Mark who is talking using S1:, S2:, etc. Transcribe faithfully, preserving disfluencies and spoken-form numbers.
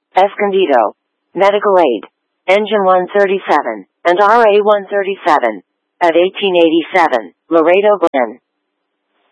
S1: Escondido, Medical Aid, Engine one thirty-seven, and R A one thirty-seven. At eighteen eighty-seven, Laredo Glen.